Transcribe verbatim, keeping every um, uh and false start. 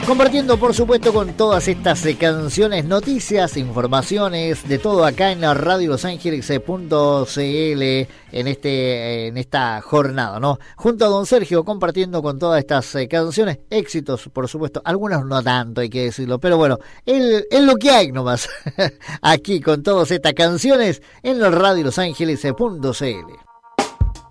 Compartiendo, por supuesto, con todas estas eh, canciones, noticias, informaciones, de todo acá en la radio los ángeles punto c l en este en esta jornada, ¿no? Junto a don Sergio, compartiendo con todas estas eh, canciones, éxitos, por supuesto, algunos no tanto, hay que decirlo, pero bueno, es lo que hay nomás, aquí con todas estas canciones en la radio los ángeles punto c l.